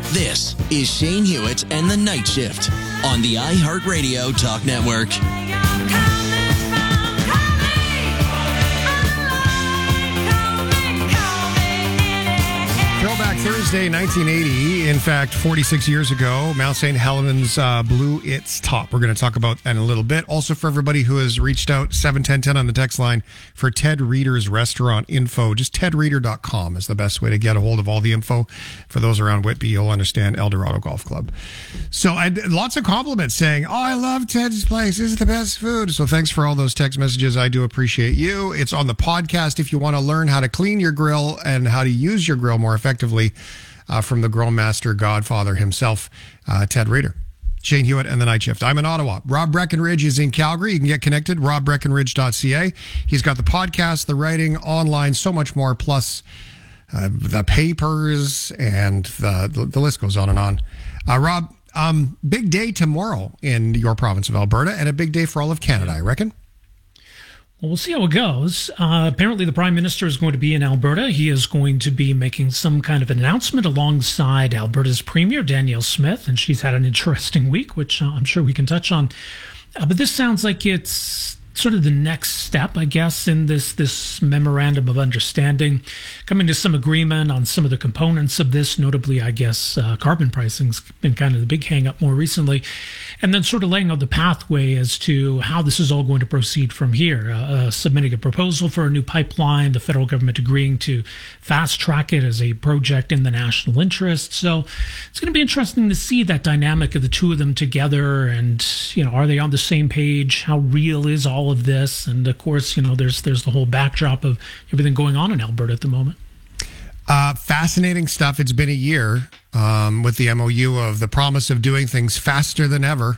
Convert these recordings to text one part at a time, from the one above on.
This is Shane Hewitt and the Night Shift on the iHeartRadio Talk Network. Throwback Thursday, 1980. In fact, 46 years ago, Mount St. Helens blew its top. We're going to talk about that in a little bit. Also, for everybody who has reached out, 71010 on the text line for Ted Reader's restaurant info. Just tedreader.com is the best way to get a hold of all the info. For those around Whitby, you'll understand Eldorado Golf Club. So I had lots of compliments saying, oh, I love Ted's place. This is the best food. So thanks for all those text messages. I do appreciate you. It's on the podcast if you want to learn how to clean your grill and how to use your grill more effectively. From the grill master godfather himself, Ted Reader. Shane Hewitt and the Night Shift. I'm in Ottawa. Rob Breckenridge is in Calgary. You can get connected, robbreckenridge.ca. He's got the podcast, the writing, online, so much more, plus the papers, and the list goes on and on. Rob, big day tomorrow in your province of Alberta, and a big day for all of Canada, I reckon. Well, we'll see how it goes. Apparently, the Prime Minister is going to be in Alberta. He is going to be making some kind of announcement alongside Alberta's Premier, Danielle Smith, and she's had an interesting week, which I'm sure we can touch on. But this sounds like it's sort of the next step, I guess, in this memorandum of understanding, coming to some agreement on some of the components of this, notably, I guess, carbon pricing's been kind of the big hang-up more recently, and then sort of laying out the pathway as to how this is all going to proceed from here, submitting a proposal for a new pipeline, the federal government agreeing to fast-track it as a project in the national interest. So it's going to be interesting to see that dynamic of the two of them together, and, are they on the same page? How real is all of this? And of course, there's the whole backdrop of everything going on in Alberta at the moment. Fascinating stuff. It's been a year with the MOU of the promise of doing things faster than ever.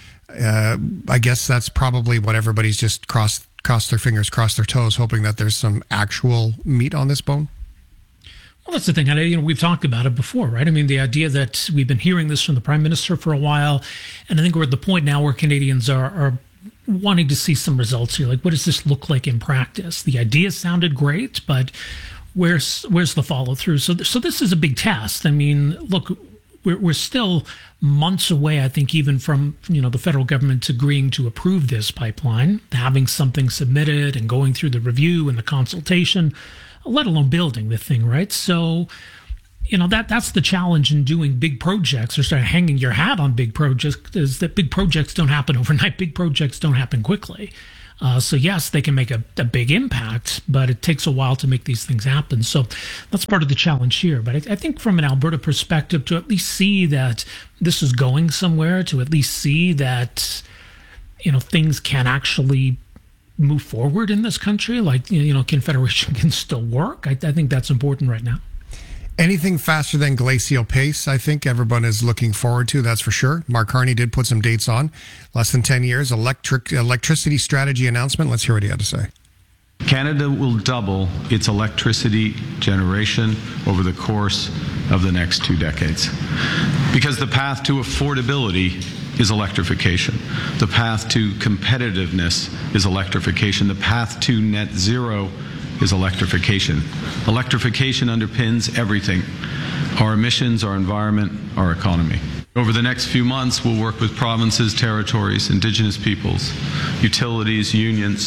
I guess that's probably what everybody's just crossed their fingers, crossed their toes, hoping that there's some actual meat on this bone. Well, that's the thing. We've talked about it before, right? I mean, the idea that we've been hearing this from the Prime Minister for a while, and I think we're at the point now where Canadians are wanting to see some results here. Like, what does this look like in practice? The idea sounded great, but where's the follow through? So this is a big test. I mean, look, we're still months away, I think, even from the federal government agreeing to approve this pipeline, having something submitted and going through the review and the consultation, let alone building the thing, right? So, that's the challenge in doing big projects, or sort of hanging your hat on big projects, is that big projects don't happen overnight. Big projects don't happen quickly. So yes, they can make a big impact, but it takes a while to make these things happen. So that's part of the challenge here. But I think from an Alberta perspective, to at least see that this is going somewhere, to at least see that, things can actually move forward in this country, like, Confederation can still work. I think that's important right now. Anything faster than glacial pace, I think everyone is looking forward to, that's for sure. Mark Carney did put some dates on. Less than 10 years, electricity strategy announcement. Let's hear what he had to say. Canada will double its electricity generation over the course of the next 2 decades. Because the path to affordability is electrification. The path to competitiveness is electrification. The path to net zero is electrification. Electrification underpins everything: our emissions, our environment, our economy. Over the next few months, we'll work with provinces, territories, Indigenous peoples, utilities, unions,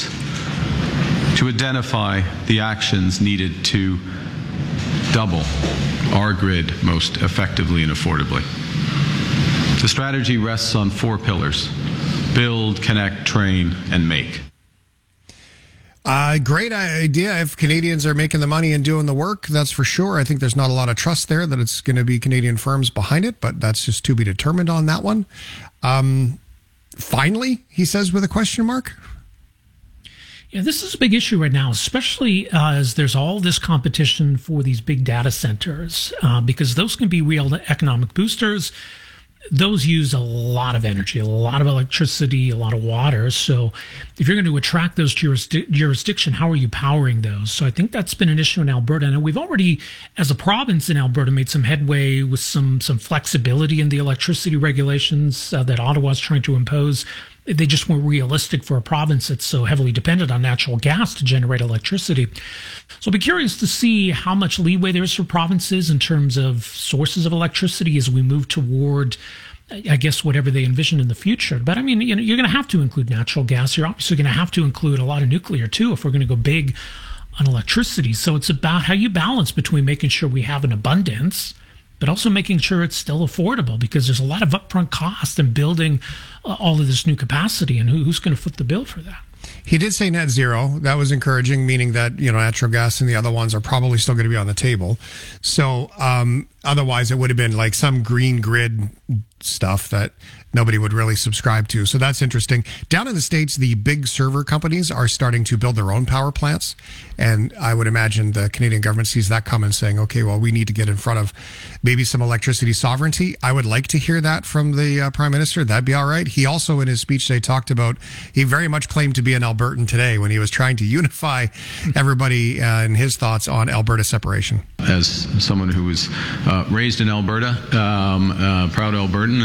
to identify the actions needed to double our grid most effectively and affordably. The strategy rests on 4 pillars: build, connect, train, and make. Great idea if Canadians are making the money and doing the work, that's for sure. I think there's not a lot of trust there that it's going to be Canadian firms behind it, but that's just to be determined on that one. Finally, he says with a question mark. Yeah, this is a big issue right now, especially as there's all this competition for these big data centers, because those can be real economic boosters. Those use a lot of energy, a lot of electricity, a lot of water. So if you're going to attract those jurisdiction, how are you powering those? So I think that's been an issue in Alberta. And we've already, as a province in Alberta, made some headway with some flexibility in the electricity regulations that Ottawa's trying to impose. they just weren't realistic for a province that's so heavily dependent on natural gas to generate electricity. So I'll be curious to see how much leeway there is for provinces in terms of sources of electricity as we move toward, I guess, whatever they envision in the future. But I mean, you know, you're going to have to include natural gas. You're obviously going to have to include a lot of nuclear too if we're going to go big on electricity. So it's about how you balance between making sure we have an abundance, but also making sure it's still affordable, because there's a lot of upfront cost in building all of this new capacity, and who's going to foot the bill for that? He did say net zero. That was encouraging, meaning that, you know, natural gas and the other ones are probably still going to be on the table. So otherwise it would have been like some green grid stuff that nobody would really subscribe to. So that's interesting. Down in the States, the big server companies are starting to build their own power plants. And I would imagine the Canadian government sees that coming, saying, okay, well, we need to get in front of maybe some electricity sovereignty. I would like to hear that from the Prime Minister. That'd be all right. He also, in his speech, they talked about, he very much claimed to be an Albertan today when he was trying to unify everybody in his thoughts on Alberta separation. As someone who was raised in Alberta, proud Albertan,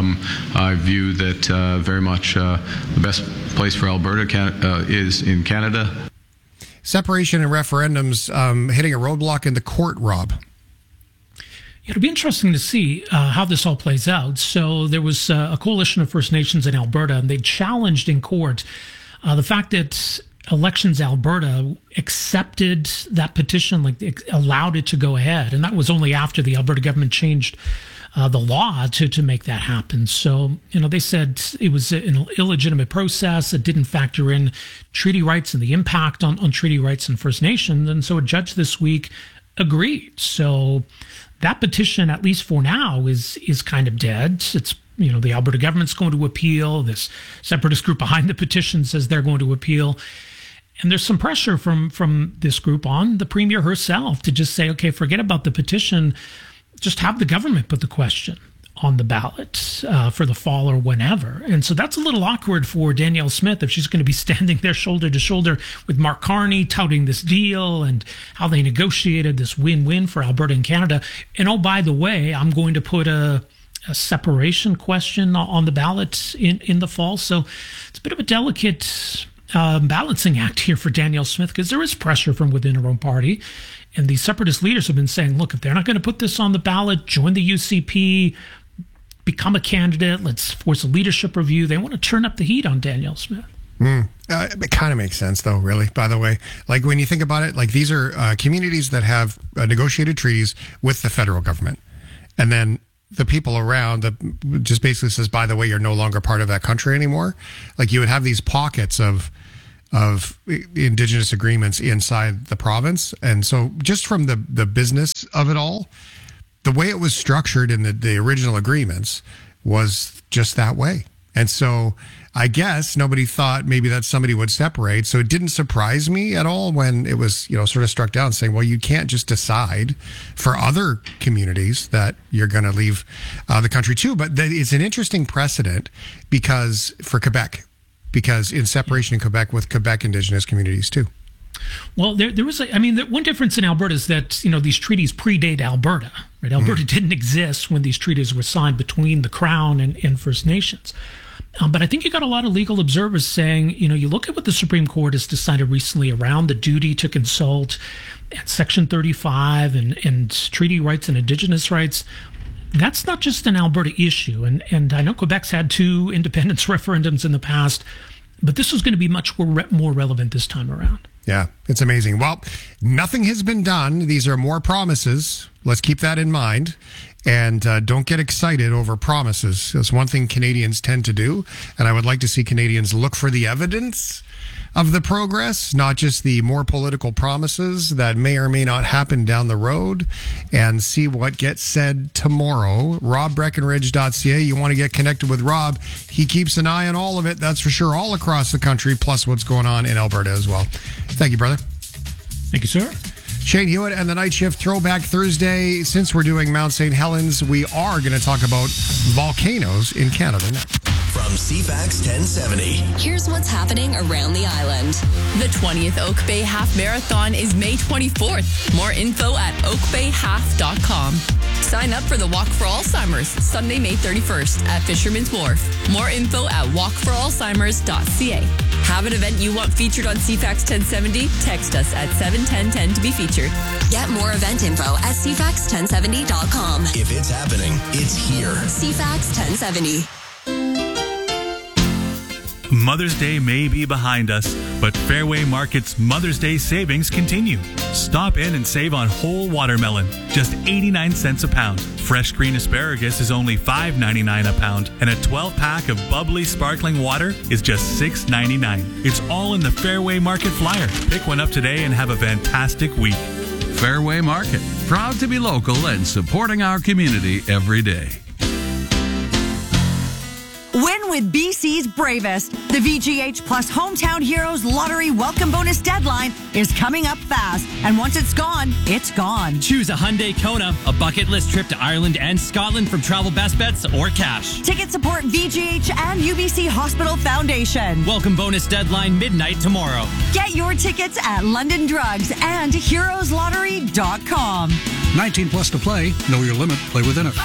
I view that very much the best place for Alberta is in Canada. Separation and referendums hitting a roadblock in the court, Rob. It'll be interesting to see how this all plays out. So there was a coalition of First Nations in Alberta, and they challenged in court the fact that Elections Alberta accepted that petition, like allowed it to go ahead. And that was only after the Alberta government changed the law to make that happen. So, you know, they said it was an illegitimate process. It didn't factor in treaty rights and the impact on treaty rights and First Nations. And so a judge this week agreed. So that petition, at least for now, is kind of dead. It's, you know, the Alberta government's going to appeal. This separatist group behind the petition says they're going to appeal. And there's some pressure from this group on the Premier herself to just say, okay, forget about the petition. Just have the government put the question on the ballot for the fall or whenever. And so that's a little awkward for Danielle Smith if she's going to be standing there shoulder to shoulder with Mark Carney touting this deal and how they negotiated this win-win for Alberta and Canada. And oh, by the way, I'm going to put a separation question on the ballot in the fall. So it's a bit of a delicate balancing act here for Danielle Smith, because there is pressure from within her own party. And the separatist leaders have been saying, look, if they're not going to put this on the ballot, join the UCP, become a candidate, let's force a leadership review. They want to turn up the heat on Danielle Smith. It kind of makes sense, though, really, by the way. Like, when you think about it, like, these are communities that have negotiated treaties with the federal government. And then the people around that just basically says, by the way, you're no longer part of that country anymore. Like, you would have these pockets of Indigenous agreements inside the province. And so just from the business of it all, the way it was structured in the original agreements was just that way. And so I guess nobody thought maybe that somebody would separate. So it didn't surprise me at all when it was, you know, sort of struck down, saying, well, you can't just decide for other communities that you're going to leave the country too. But it's an interesting precedent because for Quebec, because in separation in Quebec with Quebec Indigenous communities too. Well, there was, one difference in Alberta is that, you know, these treaties predate Alberta, right? Alberta didn't exist when these treaties were signed between the Crown and First Nations. But I think you got a lot of legal observers saying, you know, you look at what the Supreme Court has decided recently around the duty to consult and Section 35 and treaty rights and Indigenous rights. That's not just an Alberta issue. And I know Quebec's had 2 independence referendums in the past, but this is going to be much more relevant this time around. Yeah, it's amazing. Well, nothing has been done. These are more promises. Let's keep that in mind. And don't get excited over promises. That's one thing Canadians tend to do. And I would like to see Canadians look for the evidence of the progress, not just the more political promises that may or may not happen down the road, and see what gets said tomorrow. RobBreckenridge.ca. You want to get connected with Rob. He keeps an eye on all of it, that's for sure, all across the country, plus what's going on in Alberta as well. Thank you, brother. Thank you, sir. Shane Hewitt and the Night Shift Throwback Thursday. Since we're doing Mount St. Helens, we are going to talk about volcanoes in Canada now. From CFAX 1070. Here's what's happening around the island. The 20th Oak Bay Half Marathon is May 24th. More info at oakbayhalf.com. Sign up for the Walk for Alzheimer's, Sunday, May 31st at Fisherman's Wharf. More info at walkforalzheimers.ca. Have an event you want featured on CFAX 1070? Text us at 71010 to be featured. Get more event info at cfax1070.com. If it's happening, it's here. CFAX 1070. Mother's Day may be behind us, but Fairway Market's Mother's Day savings continue. Stop in and save on whole watermelon, just 89 cents a pound. Fresh green asparagus is only $5.99 a pound, and a 12-pack of bubbly sparkling water is just $6.99. It's all in the Fairway Market flyer. Pick one up today and have a fantastic week. Fairway Market, proud to be local and supporting our community every day. Win with BC's Bravest. The VGH Plus Hometown Heroes Lottery Welcome Bonus deadline is coming up fast. And once it's gone, it's gone. Choose a Hyundai Kona, a bucket list trip to Ireland and Scotland from Travel Best Bets, or cash. Tickets support VGH and UBC Hospital Foundation. Welcome bonus deadline midnight tomorrow. Get your tickets at London Drugs and HeroesLottery.com. 19 plus to play. Know your limit. Play within it.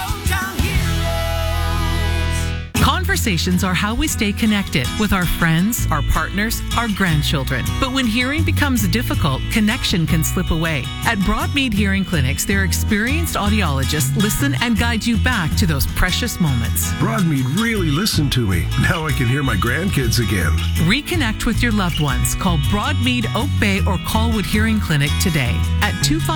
Conversations are how we stay connected with our friends, our partners, our grandchildren. But when hearing becomes difficult, connection can slip away. At Broadmead Hearing Clinics, their experienced audiologists listen and guide you back to those precious moments. Broadmead really listened to me. Now I can hear my grandkids again. Reconnect with your loved ones. Call Broadmead, Oak Bay, or Colwood Hearing Clinic today at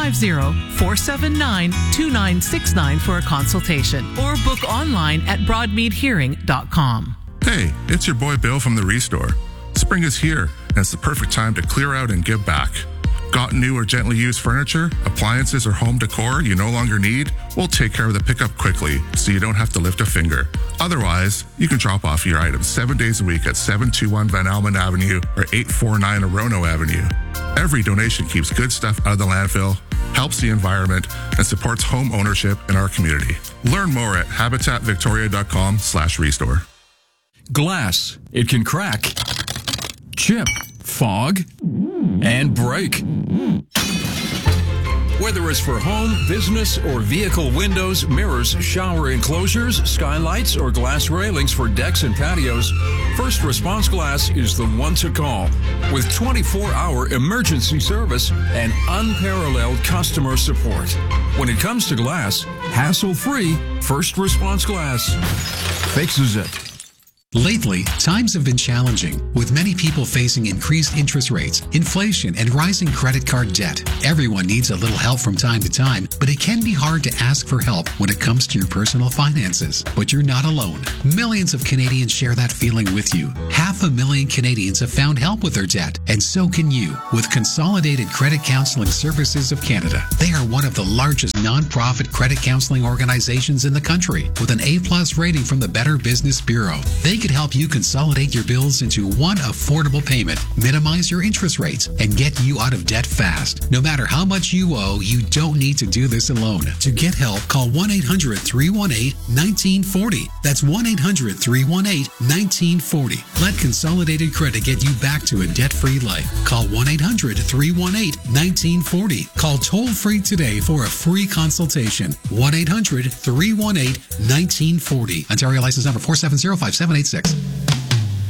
250-479-2969 for a consultation, or book online at broadmeadhearing.com. Hey, it's your boy Bill from the Restore. Spring is here, and it's the perfect time to clear out and give back. Got new or gently used furniture, appliances, or home decor you no longer need? We'll take care of the pickup quickly so you don't have to lift a finger. Otherwise, you can drop off your items 7 days a week at 721 Van Almen Avenue or 849 Orono Avenue. Every donation keeps good stuff out of the landfill, helps the environment, and supports home ownership in our community. Learn more at habitatvictoria.com/restore. Glass. It can crack, chip, fog, and break. Whether it's for home, business, or vehicle windows, mirrors, shower enclosures, skylights, or glass railings for decks and patios, First Response Glass is the one to call. With 24-hour emergency service and unparalleled customer support. When it comes to glass, hassle-free, First Response Glass fixes it. Lately, times have been challenging, with many people facing increased interest rates, inflation, and rising credit card debt. Everyone needs a little help from time to time, but it can be hard to ask for help when it comes to your personal finances. But you're not alone. Millions of Canadians share that feeling with you. 500,000 Canadians have found help with their debt, and so can you with Consolidated Credit Counseling Services of Canada. They are one of the largest non-profit credit counseling organizations in the country, with an A+ rating from the Better Business Bureau. They can help you consolidate your bills into one affordable payment, minimize your interest rates, and get you out of debt fast. No matter how much you owe, you don't need to do this alone. To get help, call 1-800-318-1940. That's 1-800-318-1940. Let Consolidated Credit get you back to a debt-free life. Call 1-800-318-1940. Call toll-free today for a free consultation. 1-800-318-1940. Ontario license number 4705786.